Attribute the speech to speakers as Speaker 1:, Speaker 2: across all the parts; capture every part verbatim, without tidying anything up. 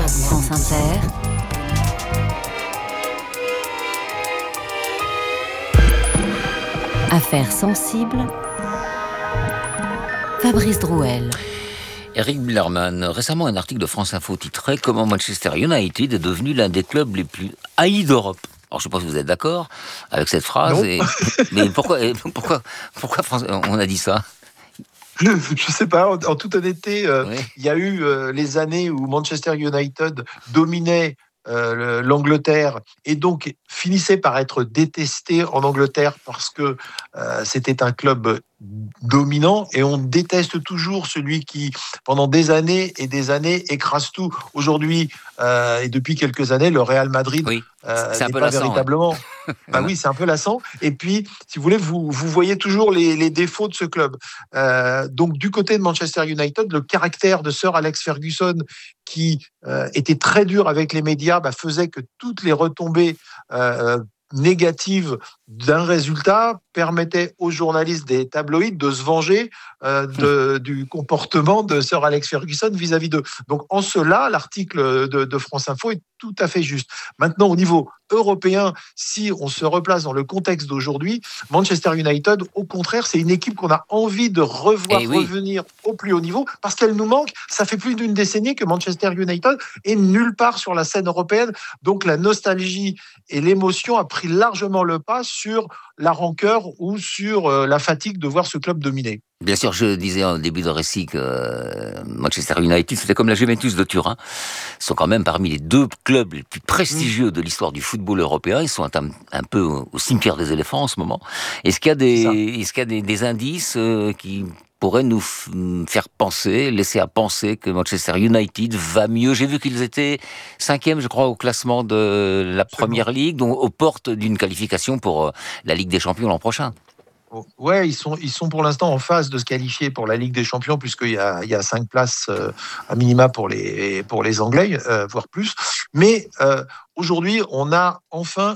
Speaker 1: France Inter. Affaires sensibles. Fabrice Drouel.
Speaker 2: Eric Billerman, récemment un article de France Info titrait « Comment Manchester United est devenu l'un des clubs les plus haïs d'Europe ». Alors je ne sais pas si vous êtes d'accord avec cette phrase, et, mais pourquoi, pourquoi, pourquoi France, on a dit ça ?
Speaker 3: Je ne sais pas, en, en toute honnêteté, euh,
Speaker 2: Oui.
Speaker 3: il y a eu euh, les années où Manchester United dominait euh, l'Angleterre et donc finissait par être détesté en Angleterre parce que euh, c'était un club dominant, et on déteste toujours celui qui, pendant des années et des années, écrase tout. Aujourd'hui, euh, et depuis quelques années, le Real Madrid
Speaker 2: Oui,
Speaker 3: euh,
Speaker 2: c'est un
Speaker 3: n'est
Speaker 2: peu
Speaker 3: pas
Speaker 2: lassant,
Speaker 3: véritablement...
Speaker 2: ouais.
Speaker 3: Bah oui, c'est un peu lassant. Et puis, si vous voulez, vous, vous voyez toujours les, les défauts de ce club. Euh, donc, du côté de Manchester United, le caractère de Sir Alex Ferguson, qui euh, était très dur avec les médias, bah, faisait que toutes les retombées euh, négatives d'un résultat permettaient aux journalistes des tabloïds de se venger euh, de, du comportement de Sir Alex Ferguson vis-à-vis d'eux. Donc, en cela, l'article de, de France Info est tout à fait juste. Maintenant, au niveau européen, si on se replace dans le contexte d'aujourd'hui, Manchester United, au contraire, c'est une équipe qu'on a envie de revoir
Speaker 2: Eh oui.
Speaker 3: revenir au plus haut niveau, parce qu'elle nous manque. Ça fait plus d'une décennie que Manchester United est nulle part sur la scène européenne. Donc la nostalgie et l'émotion a pris largement le pas sur la rancœur ou sur euh, la fatigue de voir ce club dominer.
Speaker 2: Bien sûr, je disais en début de récit que euh, Manchester United, c'était comme la Juventus de Turin. Ils sont quand même parmi les deux clubs les plus prestigieux de l'histoire du football européen. Ils sont un, un peu au cimetière des éléphants en ce moment. Est-ce qu'il y a des, est-ce qu'il y a des, des indices euh, qui pourraient nous f- faire penser, laisser à penser que Manchester United va mieux? J'ai vu qu'ils étaient cinquième, je crois, au classement de la Première Ligue, donc aux portes d'une qualification pour euh, la Ligue des Champions l'an prochain.
Speaker 3: Ouais, ils sont, ils sont pour l'instant en phase de se qualifier pour la Ligue des Champions, puisqu'il y a, il y a cinq places euh, à minima pour les, pour les Anglais, euh, voire plus. Mais euh, aujourd'hui, on a enfin,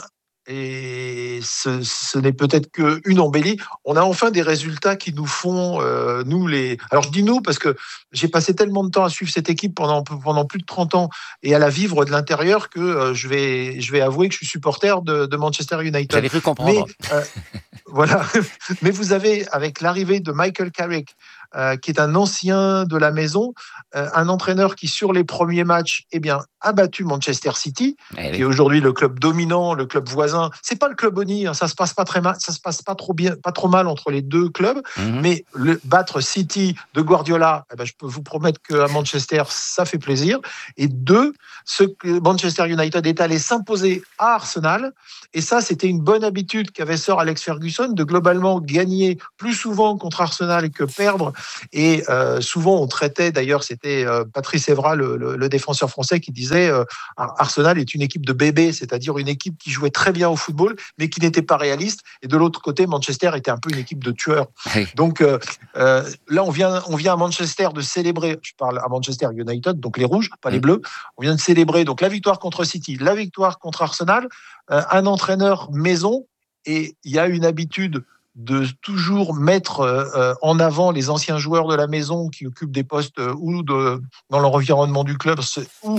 Speaker 3: et ce, ce n'est peut-être qu'une embellie, on a enfin des résultats qui nous font, euh, nous les... Alors je dis nous parce que j'ai passé tellement de temps à suivre cette équipe pendant, pendant plus de trente ans et à la vivre de l'intérieur que euh, je, vais, je vais avouer que je suis supporter de, de Manchester United.
Speaker 2: J'avais cru comprendre.
Speaker 3: Mais, euh, voilà. Mais vous avez, avec l'arrivée de Michael Carrick, euh, qui est un ancien de la maison, euh, un entraîneur qui, sur les premiers matchs, eh bien, a battu Manchester City,
Speaker 2: Eh oui.
Speaker 3: qui est aujourd'hui le club dominant, le club voisin. C'est pas le club Oni, hein, ça se passe pas très mal, ça se passe pas trop bien, pas trop mal entre les deux clubs.
Speaker 2: Mm-hmm.
Speaker 3: Mais le, battre City de Guardiola, eh ben, je peux vous promettre qu'à Manchester, ça fait plaisir. Et deux, ce que Manchester United est allé s'imposer à Arsenal. Et ça, c'était une bonne habitude qu'avait Sir Alex Ferguson de globalement gagner plus souvent contre Arsenal que perdre. Et euh, souvent, on traitait, d'ailleurs, c'était euh, Patrice Evra, le, le, le défenseur français, qui disait euh, Arsenal est une équipe de bébés, c'est-à-dire une équipe qui jouait très bien au football, mais qui n'était pas réaliste. Et de l'autre côté, Manchester était un peu une équipe de tueurs.
Speaker 2: Oui.
Speaker 3: Donc euh, euh, là, on vient, on vient à Manchester de célébrer, je parle à Manchester United, donc les rouges, pas les bleus, on vient de célébrer donc la victoire contre City, la victoire contre Arsenal, euh, un entraîneur maison, et il y a une habitude de toujours mettre euh, en avant les anciens joueurs de la maison qui occupent des postes euh, ou de, dans l'environnement du club ou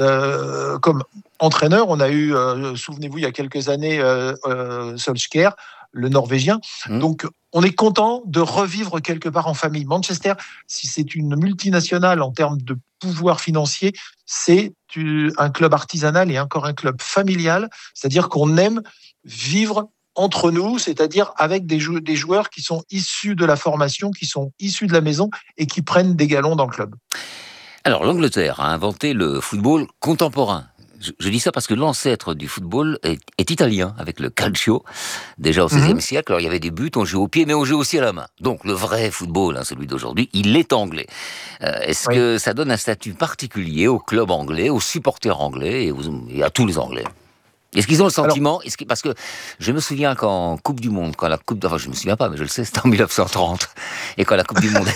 Speaker 3: euh, comme entraîneur. On a eu, euh, souvenez-vous, il y a quelques années, euh, euh, Solskjaer, le Norvégien. Mmh. Donc, on est content de revivre quelque part en famille. Manchester, si c'est une multinationale en termes de pouvoir financier, c'est un club artisanal et encore un club familial, c'est-à-dire qu'on aime vivre entre nous, c'est-à-dire avec des, jou- des joueurs qui sont issus de la formation, qui sont issus de la maison et qui prennent des galons dans le club.
Speaker 2: Alors, l'Angleterre a inventé le football contemporain. Je, je dis ça parce que l'ancêtre du football est, est italien, avec le calcio, déjà au seizième mmh. siècle. Alors, il y avait des buts, on jouait au pied, mais on jouait aussi à la main. Donc, le vrai football, hein, celui d'aujourd'hui, il est anglais. Euh, est-ce oui. que ça donne un statut particulier au club anglais, aux supporters anglais et, aux, et à tous les Anglais ? Est-ce qu'ils ont le sentiment, est-ce que, parce que je me souviens qu'en Coupe du Monde, quand la Coupe, enfin je me souviens pas, mais je le sais, c'était en dix-neuf cent trente, et quand la Coupe du Monde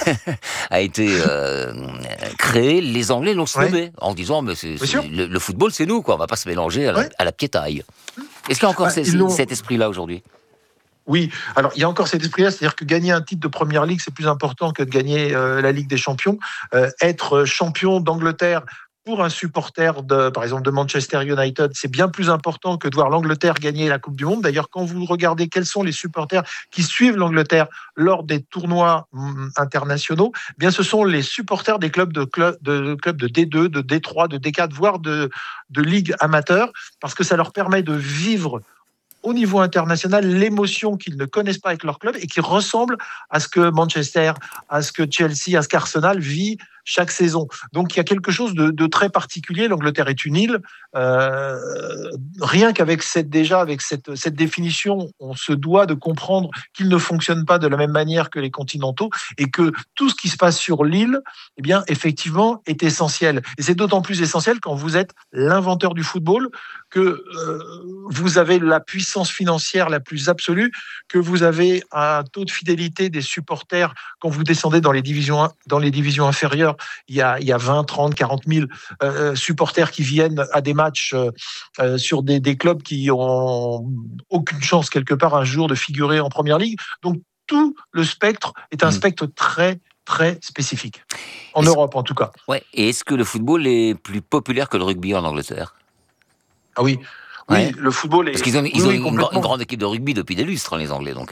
Speaker 2: a été euh, créée, les Anglais l'ont snobé, ouais. en disant, mais c'est, c'est, le, le football c'est nous, quoi, on va pas se mélanger à la, ouais. à la piétaille. Est-ce qu'il y a encore bah, ces, cet esprit-là aujourd'hui ?
Speaker 3: Oui, alors il y a encore cet esprit-là, c'est-à-dire que gagner un titre de Première Ligue, c'est plus important que de gagner euh, la Ligue des Champions. Euh, être champion d'Angleterre pour un supporter, de, par exemple, de Manchester United, c'est bien plus important que de voir l'Angleterre gagner la Coupe du Monde. D'ailleurs, quand vous regardez quels sont les supporters qui suivent l'Angleterre lors des tournois hum, internationaux, eh bien, ce sont les supporters des clubs de, club, de, clubs de D deux, de D trois, de D quatre, voire de, de ligues amateurs, parce que ça leur permet de vivre au niveau international l'émotion qu'ils ne connaissent pas avec leur club et qui ressemble à ce que Manchester, à ce que Chelsea, à ce qu'Arsenal vit chaque saison. Donc il y a quelque chose de, de très particulier. L'Angleterre est une île. Euh, rien qu'avec cette, déjà avec cette, cette définition, on se doit de comprendre qu'ils ne fonctionnent pas de la même manière que les continentaux et que tout ce qui se passe sur l'île, eh bien, effectivement, est essentiel. Et c'est d'autant plus essentiel quand vous êtes l'inventeur du football, que euh, vous avez la puissance financière la plus absolue, que vous avez un taux de fidélité des supporters quand vous descendez dans les divisions, dans les divisions inférieures. Il y a, il y a vingt, trente, quarante mille euh, supporters qui viennent à des matchs euh, sur des, des clubs qui ont aucune chance quelque part un jour de figurer en première ligue. Donc tout le spectre est un mmh. spectre très très spécifique en est-ce, Europe en tout cas.
Speaker 2: Ouais. Et est-ce que le football est plus populaire que le rugby en Angleterre?
Speaker 3: Ah oui, oui, ouais. Le football est.
Speaker 2: Parce qu'ils ont, ils
Speaker 3: oui,
Speaker 2: ont une, une grande équipe de rugby depuis des lustres, les Anglais, donc.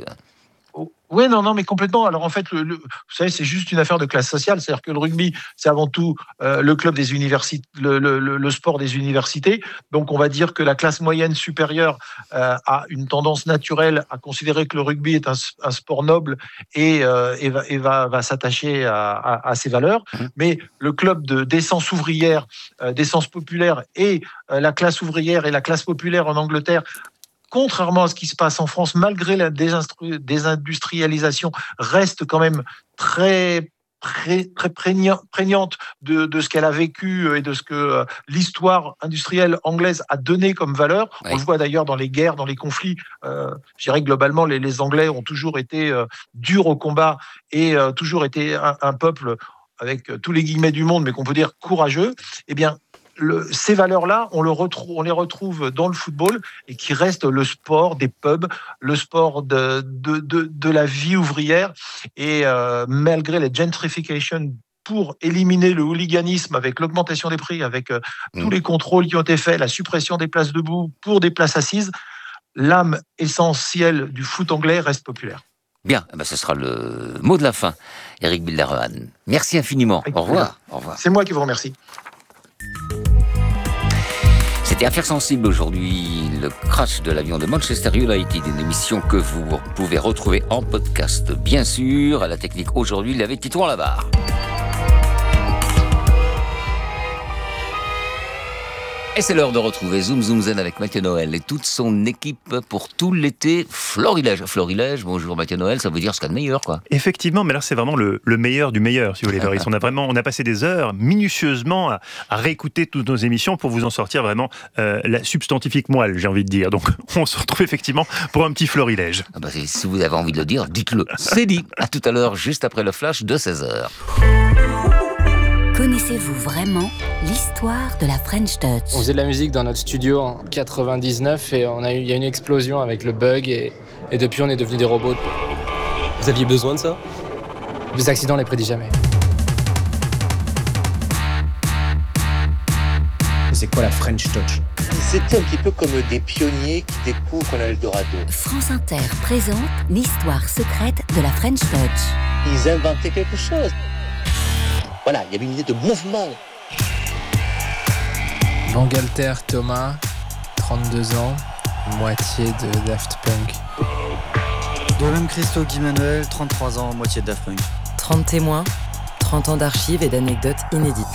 Speaker 3: Oui, non, non, mais complètement. Alors en fait, le, le, vous savez, c'est juste une affaire de classe sociale. C'est-à-dire que le rugby, c'est avant tout euh, le club des universités, le, le, le sport des universités. Donc on va dire que la classe moyenne supérieure euh, a une tendance naturelle à considérer que le rugby est un, un sport noble et, euh, et, va, et va, va s'attacher à, à, à ses valeurs. Mais le club de d'essence ouvrière, euh, d'essence populaire et euh, la classe ouvrière et la classe populaire en Angleterre, contrairement à ce qui se passe en France, malgré la désindustrialisation, reste quand même très, très, très prégnante de, de ce qu'elle a vécu et de ce que l'histoire industrielle anglaise a donné comme valeur. Oui. On le voit d'ailleurs dans les guerres, dans les conflits. Euh, je dirais que globalement, les, les Anglais ont toujours été euh, durs au combat et euh, toujours été un, un peuple avec tous les guillemets du monde, mais qu'on peut dire courageux. Eh bien, Le, ces valeurs-là, on, le retrouve, on les retrouve dans le football et qui reste le sport des pubs, le sport de, de, de, de la vie ouvrière. Et euh, malgré la gentrification, pour éliminer le hooliganisme avec l'augmentation des prix, avec euh, mmh. tous les contrôles qui ont été faits, la suppression des places debout pour des places assises, l'âme essentielle du foot anglais reste populaire.
Speaker 2: Bien, eh ben ce sera le mot de la fin. Éric Bilderman, merci infiniment. Avec Au revoir. Au revoir.
Speaker 3: C'est moi qui vous remercie.
Speaker 2: C'était Affaires sensibles aujourd'hui, le crash de l'avion de Manchester United, une émission que vous pouvez retrouver en podcast, bien sûr. À la technique aujourd'hui, il y avait Titouan Labarre. Et c'est l'heure de retrouver Zoom Zoom Zen avec Mathieu Noël et toute son équipe pour tout l'été Florilège. Florilège, bonjour Mathieu Noël, ça veut dire ce qu'il y a de meilleur, quoi.
Speaker 4: Effectivement, mais là c'est vraiment le, le meilleur du meilleur, si vous voulez, Fabrice. On a vraiment, on a passé des heures minutieusement à, à réécouter toutes nos émissions pour vous en sortir vraiment euh, la substantifique moelle, j'ai envie de dire. Donc on se retrouve effectivement pour un petit Florilège.
Speaker 2: Ah bah, si vous avez envie de le dire, dites-le. C'est dit. À tout à l'heure, juste après le flash de seize heures.
Speaker 1: Connaissez-vous vraiment l'histoire de la French Touch?
Speaker 5: On faisait de la musique dans notre studio en quatre-vingt-dix-neuf et on a eu, il y a eu une explosion avec le bug et, et depuis on est devenus des robots.
Speaker 6: Vous aviez besoin de ça?
Speaker 5: Les accidents, on les prédit jamais.
Speaker 6: C'est quoi la French Touch?
Speaker 7: C'était un petit peu comme des pionniers qui découvrent l'Eldorado.
Speaker 1: France Inter présente l'histoire secrète de la French Touch.
Speaker 7: Ils inventaient quelque chose. Voilà, il y avait une idée de mouvement.
Speaker 5: Bangalter Thomas, trente-deux ans, moitié de Daft Punk.
Speaker 8: Dolem Christo Guy Manuel, trente-trois ans, moitié de Daft Punk.
Speaker 9: trente témoins, trente ans d'archives et d'anecdotes inédites.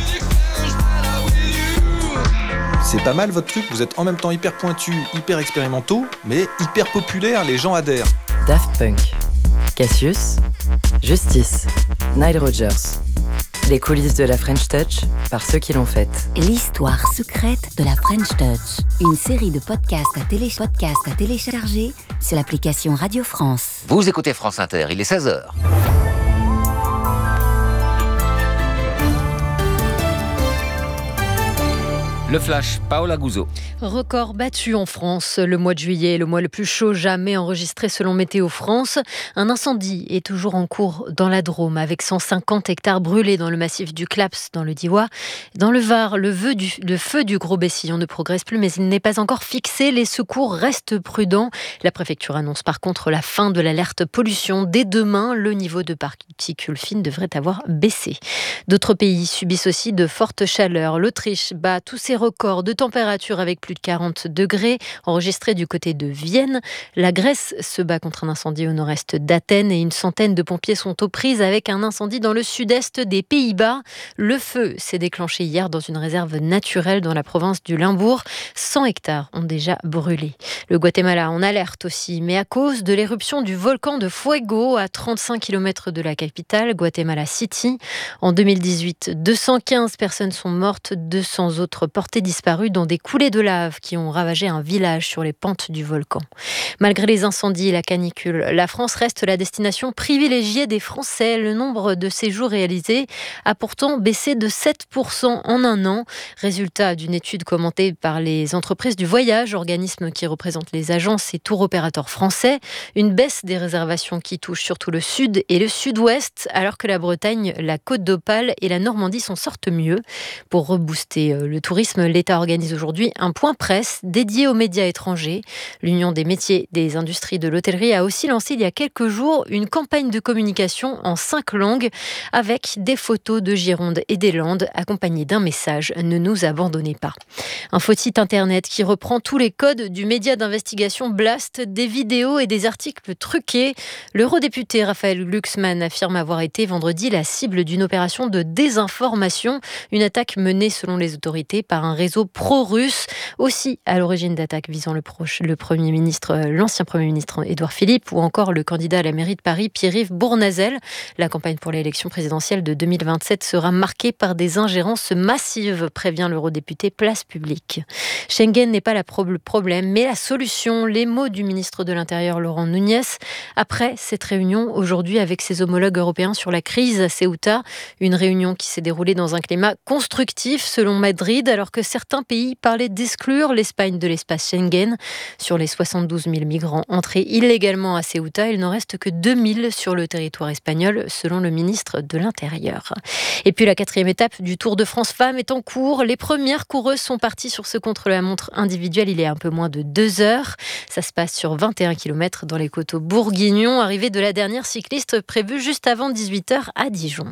Speaker 10: C'est pas mal votre truc, vous êtes en même temps hyper pointu, hyper expérimentaux, mais hyper populaire, les gens adhèrent.
Speaker 9: Daft Punk, Cassius, Justice, Nile Rodgers. Les coulisses de la French Touch, par ceux qui l'ont faite.
Speaker 1: L'histoire secrète de la French Touch. Une série de podcasts à, télé- podcasts à télécharger sur l'application Radio France.
Speaker 2: Vous écoutez France Inter, il est seize heures. Le flash, Paola Guzzo.
Speaker 11: Record battu en France. Le mois de juillet est le mois le plus chaud jamais enregistré selon Météo France. Un incendie est toujours en cours dans la Drôme avec cent cinquante hectares brûlés dans le massif du Claps dans le Diois. Dans le Var, le feu du, le feu du Gros Bessillon ne progresse plus mais il n'est pas encore fixé. Les secours restent prudents. La préfecture annonce par contre la fin de l'alerte pollution. Dès demain, le niveau de particules fines devrait avoir baissé. D'autres pays subissent aussi de fortes chaleurs. L'Autriche bat tous ses records de température avec plus de quarante degrés enregistrés du côté de Vienne. La Grèce se bat contre un incendie au nord-est d'Athènes et une centaine de pompiers sont aux prises avec un incendie dans le sud-est des Pays-Bas. Le feu s'est déclenché hier dans une réserve naturelle dans la province du Limbourg. cent hectares ont déjà brûlé. Le Guatemala en alerte aussi, mais à cause de l'éruption du volcan de Fuego à trente-cinq kilomètres de la capitale, Guatemala City. En deux mille dix-huit, deux cent quinze personnes sont mortes, deux cents autres portées disparues dans des coulées de lave qui ont ravagé un village sur les pentes du volcan. Malgré les incendies et la canicule, la France reste la destination privilégiée des Français. Le nombre de séjours réalisés a pourtant baissé de sept pour cent en un an. Résultat d'une étude commentée par les entreprises du voyage, organisme qui représente les agences et tour opérateurs français. Une baisse des réservations qui touche surtout le sud et le sud-ouest, alors que la Bretagne, la Côte d'Opale et la Normandie s'en sortent mieux. Pour rebooster le tourisme, l'État organise aujourd'hui un point presse dédié aux médias étrangers. L'Union des métiers des industries de l'hôtellerie a aussi lancé il y a quelques jours une campagne de communication en cinq langues avec des photos de Gironde et des Landes accompagnées d'un message « Ne nous abandonnez pas ». Un faux site internet qui reprend tous les codes du média d'investigation Blast, des vidéos et des articles truqués. L'eurodéputé Raphaël Glucksmann affirme avoir été vendredi la cible d'une opération de désinformation, une attaque menée selon les autorités par un réseau pro-russe, aussi à l'origine d'attaques visant le, proche, le Premier ministre, l'ancien Premier ministre Édouard Philippe ou encore le candidat à la mairie de Paris Pierre-Yves Bournazel. La campagne pour l'élection présidentielle de deux mille vingt-sept sera marquée par des ingérences massives, prévient l'eurodéputé Place Publique. Schengen n'est pas le problème, mais la solution. Les mots du ministre de l'Intérieur Laurent Nunez après cette réunion aujourd'hui avec ses homologues européens sur la crise à Ceuta. Une réunion qui s'est déroulée dans un climat constructif selon Madrid, alors que certains pays parlaient d'exclure l'Espagne de l'espace Schengen. Sur les soixante-douze mille migrants entrés illégalement à Ceuta, il n'en reste que deux mille sur le territoire espagnol, selon le ministre de l'Intérieur. Et puis la quatrième étape du Tour de France Femmes est en cours. Les premières coureuses sont parties sur ce contre-la-montre individuel il y a un peu moins de deux heures. Ça se passe sur vingt et un kilomètres dans les coteaux bourguignons. Arrivée de la dernière cycliste prévue juste avant dix-huit heures à Dijon.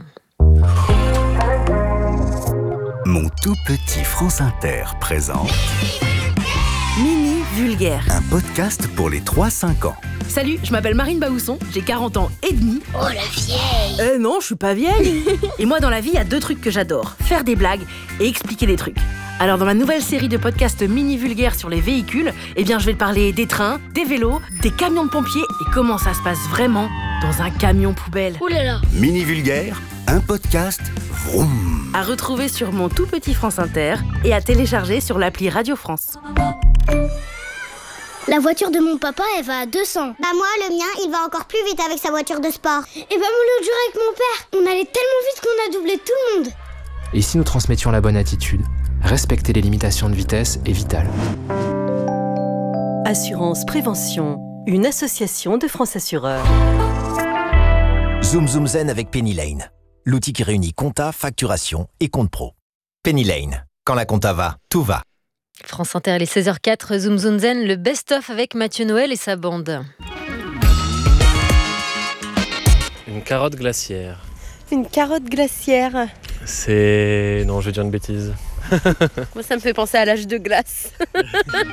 Speaker 12: Mon tout petit France Inter présente
Speaker 13: Mini Vulgaire,
Speaker 12: un podcast pour les trois cinq ans.
Speaker 13: Salut, je m'appelle Marine Baousson, j'ai quarante ans et demi.
Speaker 14: Oh la vieille.
Speaker 13: Euh non, je suis pas vieille. Et moi dans la vie, il y a deux trucs que j'adore, faire des blagues et expliquer des trucs. Alors dans ma nouvelle série de podcasts Mini Vulgaire sur les véhicules, eh bien je vais te parler des trains, des vélos, des camions de pompiers et comment ça se passe vraiment dans un camion poubelle.
Speaker 14: Ouh là là.
Speaker 12: Mini Vulgaire, un podcast vroom.
Speaker 13: À retrouver sur mon tout petit France Inter et à télécharger sur l'appli Radio France.
Speaker 14: La voiture de mon papa, elle va à deux cents.
Speaker 15: Bah moi, le mien, il va encore plus vite avec sa voiture de sport.
Speaker 14: Et bah moi, l'autre jour avec mon père, on allait tellement vite qu'on a doublé tout le monde.
Speaker 16: Et si nous transmettions la bonne attitude ? Respecter les limitations de vitesse est vital.
Speaker 17: Assurance Prévention, une association de France Assureurs.
Speaker 18: Zoom Zoom Zen avec Penny Lane. L'outil qui réunit compta, facturation et compte pro. Penny Lane. Quand la compta va, tout va.
Speaker 11: France Inter, les seize heures quatre, Zoom Zoom Zen, le best-of avec Mathieu Noël et sa bande.
Speaker 5: Une carotte glaciaire.
Speaker 19: Une carotte glaciaire.
Speaker 5: C'est... Non, je vais dire une bêtise.
Speaker 19: Moi, ça me fait penser à l'âge de glace.